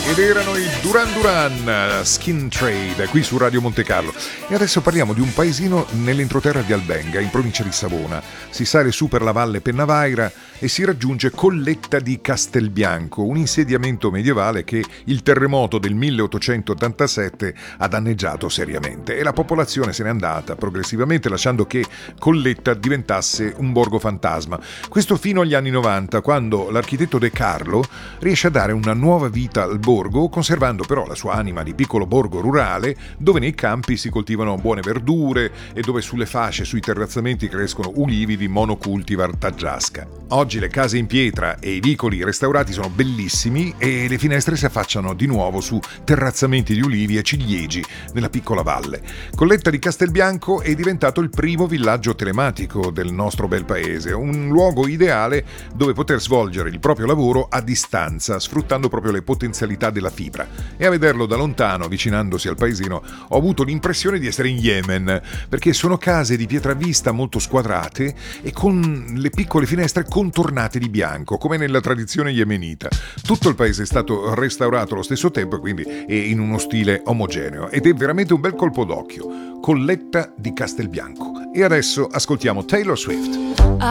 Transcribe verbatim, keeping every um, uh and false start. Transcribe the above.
Ed erano i Duran Duran, Skin Trade, qui su Radio Monte Carlo. E adesso parliamo di un paesino nell'entroterra di Albenga, in provincia di Savona. Si sale su per la valle Pennavaira e si raggiunge Colletta di Castelbianco, un insediamento medievale che il terremoto del milleottocentottantasette ha danneggiato seriamente, e la popolazione se n'è andata progressivamente, lasciando che Colletta diventasse un borgo fantasma. Questo fino agli anni novanta, quando l'architetto De Carlo riesce a dare una nuova vita al borgo, conservando però la sua anima di piccolo borgo rurale, dove nei campi si coltivano buone verdure e dove sulle fasce, sui terrazzamenti crescono ulivi di monocultivar taggiasca. Oggi le case in pietra e i vicoli restaurati sono bellissimi e le finestre si affacciano di nuovo su terrazzamenti di ulivi e ciliegi nella piccola valle. Colletta di Castelbianco è diventato il primo villaggio telematico del nostro bel paese, un luogo ideale dove poter svolgere il proprio lavoro a distanza, sfruttando proprio le potenzialità della fibra. E a vederlo da lontano, avvicinandosi al paesino, ho avuto l'impressione di essere in Yemen, perché sono case di pietra vista molto squadrate e con le piccole finestre contornate di bianco, come nella tradizione yemenita. Tutto il paese è stato restaurato allo stesso tempo, quindi è in uno stile omogeneo, ed è veramente un bel colpo d'occhio. Colletta di Castelbianco. E adesso ascoltiamo Taylor Swift.